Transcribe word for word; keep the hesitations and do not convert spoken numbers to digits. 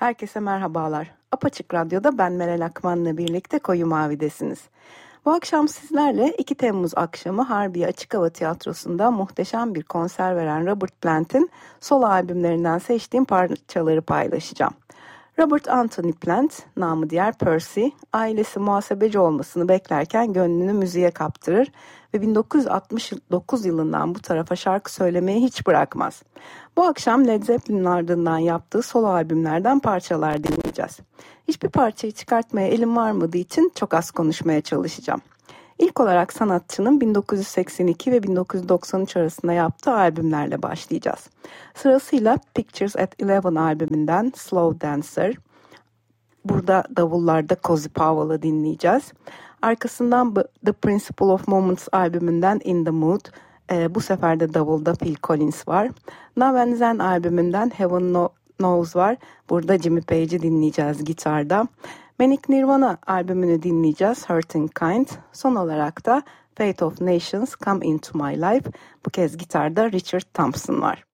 Herkese merhabalar. Apaçık Radyo'da ben Meral Akman'la birlikte Koyu Mavi'desiniz. Bu akşam sizlerle iki Temmuz akşamı Harbiye Açık Hava Tiyatrosu'nda muhteşem bir konser veren Robert Plant'in solo albümlerinden seçtiğim parçaları paylaşacağım. Robert Anthony Plant, namı diğer Percy, ailesi muhasebeci olmasını beklerken gönlünü müziğe kaptırır ve bin dokuz yüz altmış dokuz yılından bu tarafa şarkı söylemeyi hiç bırakmaz. Bu akşam Led Zeppelin'in ardından yaptığı solo albümlerden parçalar dinleyeceğiz. Hiçbir parçayı çıkartmaya elim varmadığı için çok az konuşmaya çalışacağım. İlk olarak sanatçının bin dokuz yüz seksen iki ve bin dokuz yüz doksan üç arasında yaptığı albümlerle başlayacağız. Sırasıyla Pictures at Eleven albümünden Slow Dancer, burada davullarda Cozy Powell'ı dinleyeceğiz. Arkasından The Principle of Moments albümünden In the Mood, e, bu sefer de davulda Phil Collins var. Now and Then albümünden Heaven Knows var, burada Jimmy Page'i dinleyeceğiz gitarda. Manic Nirvana albümünü dinleyeceğiz, Hurting Kind. Son olarak da Fate of Nations Come Into My Life, bu kez gitarda Richard Thompson var.